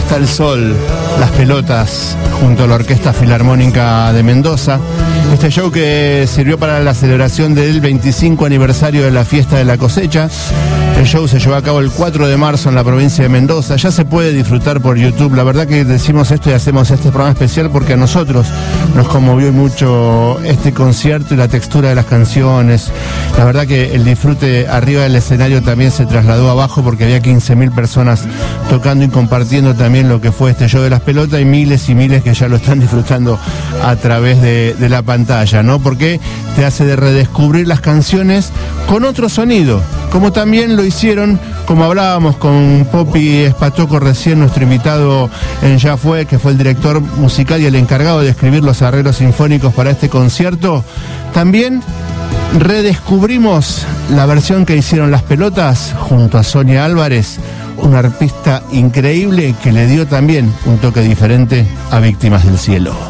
Hasta el Sol, Las Pelotas, junto a la Orquesta Filarmónica de Mendoza. Este show que sirvió para la celebración del 25 aniversario de la Fiesta de la Cosecha. El show se llevó a cabo el 4 de marzo en la provincia de Mendoza. Ya se puede disfrutar por YouTube. La verdad que decimos esto y hacemos este programa especial porque a nosotros nos conmovió mucho este concierto y la textura de las canciones. La verdad que el disfrute arriba del escenario también se trasladó abajo porque había 15.000 personas tocando y compartiendo también lo que fue este show de Las Pelotas, y miles que ya lo están disfrutando a través de la pantalla, ¿no? Porque te hace de redescubrir las canciones con otro sonido, como también lo hicieron, como hablábamos con Popi Espatoco recién, nuestro invitado en Ya Fue, que fue el director musical y el encargado de escribir los arreglos sinfónicos para este concierto. También redescubrimos la versión que hicieron Las Pelotas junto a Sonia Álvarez, una arpista increíble que le dio también un toque diferente a Víctimas del Cielo.